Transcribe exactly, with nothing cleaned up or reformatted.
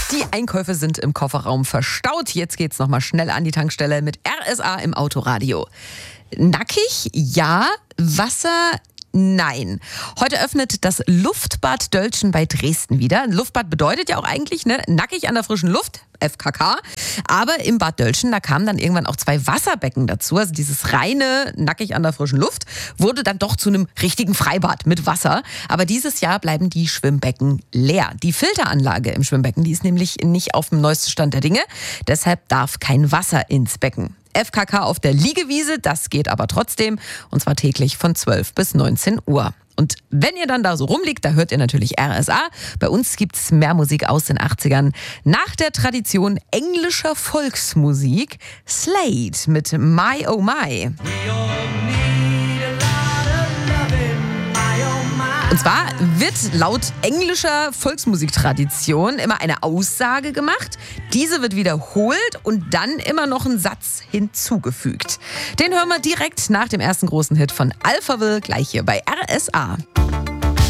Die Einkäufe sind im Kofferraum verstaut. Jetzt geht's nochmal schnell an die Tankstelle mit R S A im Autoradio. Nackig? Ja. Wasser? Nein. Heute öffnet das Luftbad Dölzschen bei Dresden wieder. Luftbad bedeutet ja auch eigentlich, ne, nackig an der frischen Luft, F K K. Aber im Bad Dölzschen, da kamen dann irgendwann auch zwei Wasserbecken dazu. Also dieses reine nackig an der frischen Luft wurde dann doch zu einem richtigen Freibad mit Wasser. Aber dieses Jahr bleiben die Schwimmbecken leer. Die Filteranlage im Schwimmbecken, die ist nämlich nicht auf dem neuesten Stand der Dinge. Deshalb darf kein Wasser ins Becken. F K K auf der Liegewiese, das geht aber trotzdem. Und zwar täglich von zwölf bis neunzehn Uhr. Und wenn ihr dann da so rumliegt, da hört ihr natürlich R S A. Bei uns gibt's mehr Musik aus den achtzigern. Nach der Tradition englischer Volksmusik, Slade mit My Oh My. Und zwar wird laut englischer Volksmusiktradition immer eine Aussage gemacht, diese wird wiederholt und dann immer noch ein Satz hinzugefügt. Den hören wir direkt nach dem ersten großen Hit von Alphaville, gleich hier bei R S A.